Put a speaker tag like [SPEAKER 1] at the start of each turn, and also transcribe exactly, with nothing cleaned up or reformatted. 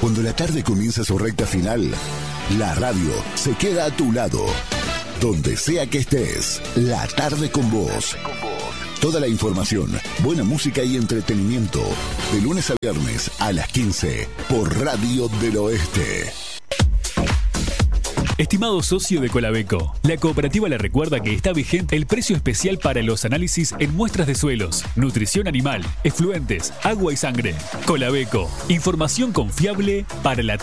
[SPEAKER 1] Cuando la tarde comienza su recta final, la radio se queda a tu lado. Donde sea que estés, la tarde con vos. Toda la información, buena música y entretenimiento. De lunes a viernes a las quince por Radio del Oeste.
[SPEAKER 2] Estimado socio de Colabeco, la cooperativa le recuerda que está vigente el precio especial para los análisis en muestras de suelos, nutrición animal, efluentes, agua y sangre. Colabeco, información confiable para la